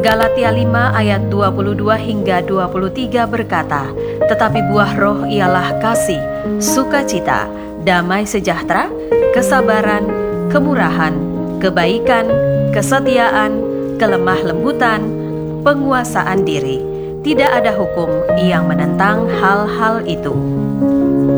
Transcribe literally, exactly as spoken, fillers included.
Galatia lima ayat dua puluh dua hingga dua puluh tiga berkata, tetapi buah roh ialah kasih, sukacita, damai sejahtera, kesabaran, kemurahan, kebaikan, kesetiaan, kelemah lembutan, penguasaan diri. Tidak ada hukum yang menentang hal-hal itu.